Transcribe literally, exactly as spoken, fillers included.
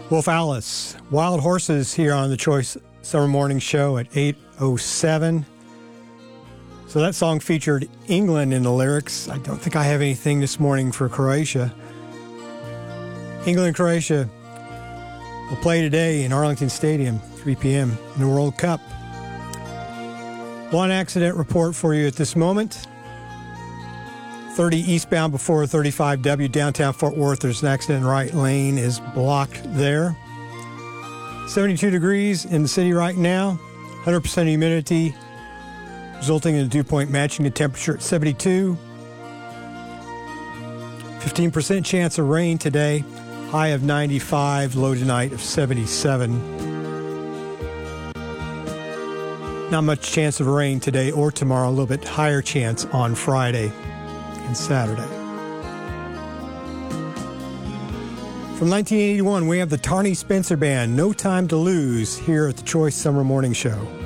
Wolf Alice, Wild Horses here on the Choice Summer Morning Show at eight oh seven. So that song featured England in the lyrics. I don't think I have anything this morning for Croatia. England and Croatia will play today in Arlington Stadium, three p.m. in the World Cup. One accident report for you at this moment. thirty eastbound before thirty-five W downtown Fort Worth. There's an accident. Right lane is blocked there. seventy-two degrees in the city right now. one hundred percent humidity, resulting in a dew point matching the temperature at seventy-two. fifteen percent chance of rain today. High of ninety-five. Low tonight of seventy-seven. Not much chance of rain today or tomorrow. A little bit higher chance on Friday and Saturday. From nineteen eighty-one, we have the Tarney Spencer Band, No Time to Lose, here at the Choice Summer Morning Show.